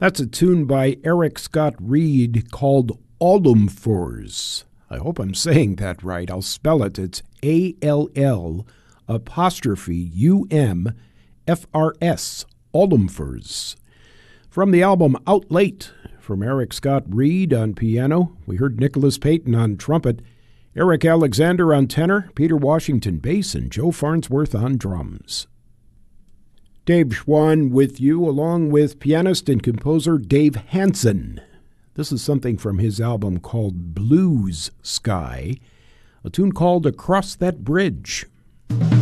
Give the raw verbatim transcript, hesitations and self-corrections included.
That's a tune by Eric Scott Reed called Allumfors. I hope I'm saying that right. I'll spell it. It's A L L apostrophe U M F R S, Allumfors. From the album Out Late, from Eric Scott Reed on piano, we heard Nicholas Payton on trumpet, Eric Alexander on tenor, Peter Washington bass, and Joe Farnsworth on drums. Dave Schwann with you, along with pianist and composer Dave Hansen. This is something from his album called Blues Sky, a tune called Across That Bridge.